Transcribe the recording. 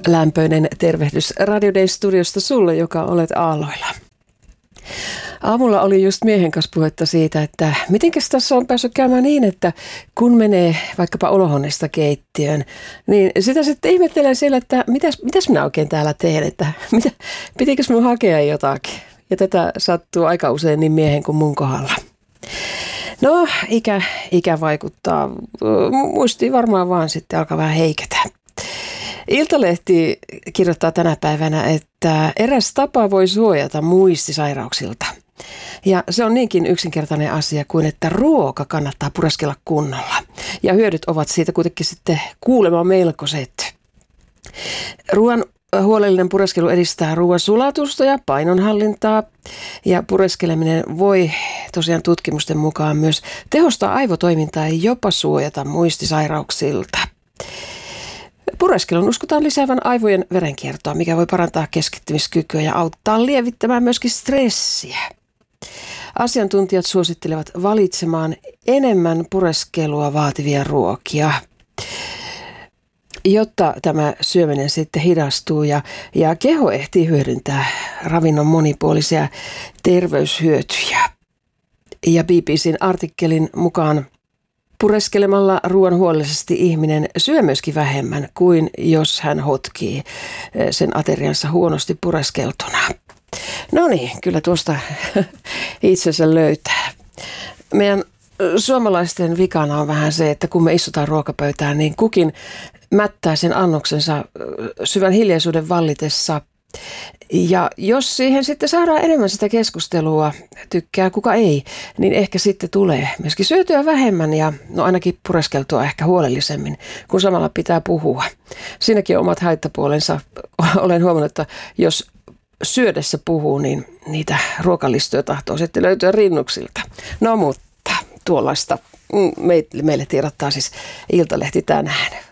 Lämpöinen tervehdys Radio Dayn studiosta sulle, joka olet aalloilla. Aamulla oli just miehen kanssa puhetta siitä, että mitenkäs tässä on päässyt käymään niin, että kun menee vaikkapa olohuoneesta keittiöön, niin sitä sitten ihmettelee siellä, että mitäs minä oikein täällä teen, että pitikös minun hakea jotakin. Ja tätä sattuu aika usein niin miehen kuin mun kohdalla. No, ikä vaikuttaa. Muisti varmaan vaan sitten alkaa vähän heiketä. Iltalehti kirjoittaa tänä päivänä, että eräs tapa voi suojata muistisairauksilta. Ja se on niinkin yksinkertainen asia kuin, että ruoka kannattaa pureskella kunnolla. Ja hyödyt ovat siitä kuitenkin sitten kuulemma melkoiset. Ruoan huolellinen pureskelu edistää ruoan sulatusta ja painonhallintaa. Ja pureskeleminen voi tosiaan tutkimusten mukaan myös tehostaa aivotoimintaa ja jopa suojata muistisairauksilta. Pureskelun uskotaan lisäävän aivojen verenkiertoa, mikä voi parantaa keskittymiskykyä ja auttaa lievittämään myöskin stressiä. Asiantuntijat suosittelevat valitsemaan enemmän pureskelua vaativia ruokia, jotta tämä syöminen sitten hidastuu ja keho ehtii hyödyntää ravinnon monipuolisia terveyshyötyjä. Ja BBCn artikkelin mukaan pureskelemalla ruoan huolellisesti ihminen syö myöskin vähemmän kuin jos hän hotkii sen ateriansa huonosti pureskeltuna. No niin, kyllä tuosta itsensä löytää. Meidän suomalaisten vikana on vähän se, että kun me istutaan ruokapöytään, niin kukin mättää sen annoksensa syvän hiljaisuuden vallitessa. Ja jos siihen sitten saadaan enemmän sitä keskustelua, tykkää kuka ei, niin ehkä sitten tulee myöskin syötyä vähemmän ja ainakin pureskeltua ehkä huolellisemmin, kun samalla pitää puhua. Siinäkin on omat haittapuolensa. Olen huomannut, että jos syödessä puhuu, niin niitä ruokalistoja tahtoo sitten löytyä rinnuksilta. No mutta tuollaista meille tiedottaa siis Iltalehti tänään.